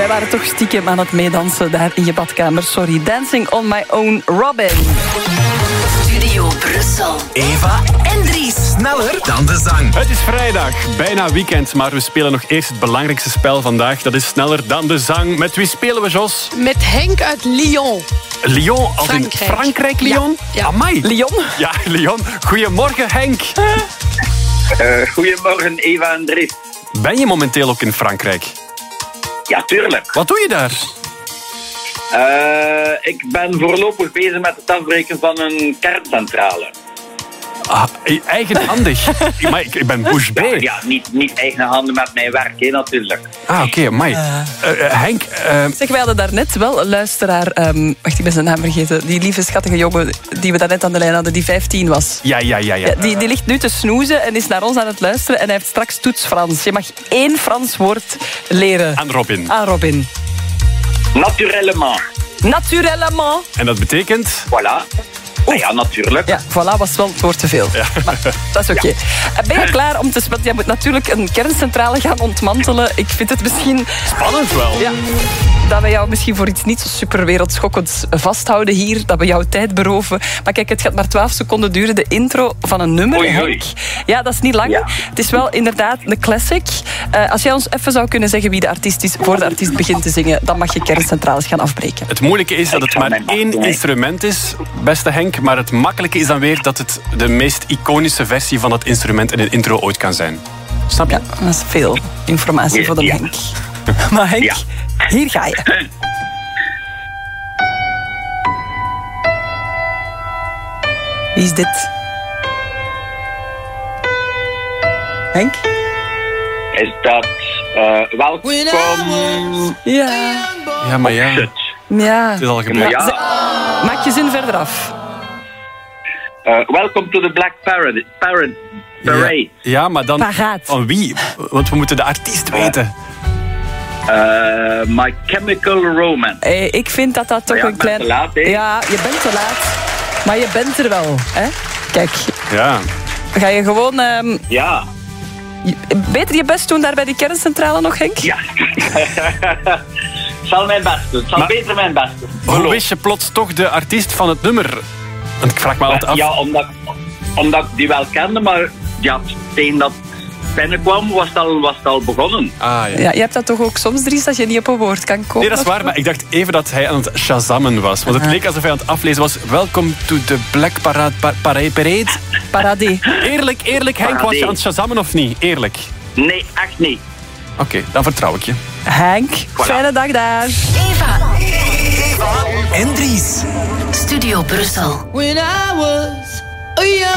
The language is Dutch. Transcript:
Wij waren toch stiekem aan het meedansen daar in je badkamer. Sorry. Dancing on my own, Robin. Studio Brussel. Eva en Dries. Sneller dan de zang. Het is vrijdag, bijna weekend, maar we spelen nog eerst het belangrijkste spel vandaag. Dat is Sneller dan de zang. Met wie spelen we, Jos? Met Henk uit Lyon. Lyon, als Frankrijk. in Frankrijk, Lyon? Ja. Amai. Lyon? Ja, Lyon. Goedemorgen, Henk. Goedemorgen, Eva en Dries. Ben je momenteel ook in Frankrijk? Ja, tuurlijk. Wat doe je daar? Ik ben voorlopig bezig met het afbreken van een kerncentrale. Ah, eigenhandig. Maar ik ben bouche bée. Ja, niet eigen handen met mijn werk, hè, natuurlijk. Ah, oké, amai. Henk... Zeg, wij hadden daarnet wel een luisteraar... wacht, ik ben zijn naam vergeten. Die lieve, schattige jongen die we daarnet aan de lijn hadden, die 15 was. Ja. Die ligt nu te snoezen en is naar ons aan het luisteren. En hij heeft straks toets Frans. Je mag 1 Frans woord leren. Aan Robin. Aan Robin. Naturellement. Naturellement. En dat betekent... Voilà. Ja, natuurlijk. Ja, voilà, was wel het woord te veel. Ja. Maar dat is oké. Ben je klaar om te... Want jij moet natuurlijk een kerncentrale gaan ontmantelen. Ik vind het misschien... Spannend wel. Ja, dat we jou misschien voor iets niet zo super wereldschokkends vasthouden hier. Dat we jouw tijd beroven. Maar kijk, het gaat maar 12 seconden duren. De intro van een nummer, Oei. Henk. Ja, dat is niet lang. Ja. Het is wel inderdaad een classic. Als jij ons even zou kunnen zeggen wie de artiest is voor de artiest begint te zingen, dan mag je kerncentrales gaan afbreken. Het moeilijke is dat het zal maar mijn best 1 doen, hè. instrument is, beste Henk. Maar het makkelijke is dan weer dat het de meest iconische versie van dat instrument in een intro ooit kan zijn. Snap je? Ja, dat is veel informatie voor de Ja. Henk. Maar Henk, Ja. hier ga je. Wie is dit? Henk? Is dat welkom... Ja. Ja, maar ja. Shit. Ja. Het is al gebeurd. Ja. Maak je zin verder af. Welcome to the Black Parade. Ja, maar dan... Paraat. Van wie? Want we moeten de artiest weten. My Chemical Romance. Ik vind dat toch Ja, een klein... ik ben te laat, hè? Ja, je bent te laat. Maar je bent er wel. Hè? Kijk, Ja. ga je gewoon... Ja. beter je best doen daar bij die kerncentrale nog, Henk? Ja. Ik zal mijn best doen. Ik zal Maar- beter mijn best doen. Hoe wist je plots toch de artiest van het nummer? Want ik vraag me altijd af. Ja, omdat ik die wel kende, maar ja, tegen dat binnenkwam was het al begonnen. Ah, ja. Ja, je hebt dat toch ook soms, Dries, dat je niet op een woord kan komen? Nee, dat is waar, maar ik dacht even dat hij aan het shazammen was. Want het leek alsof hij aan het aflezen was. Welcome to the Black Parade. Paradis. Eerlijk, Henk, was je aan het shazammen of niet? Eerlijk. Nee, echt niet. Oké, dan vertrouw ik je. Henk, fijne dag daar. Eva En Dries. Studio Brussel. When I was a young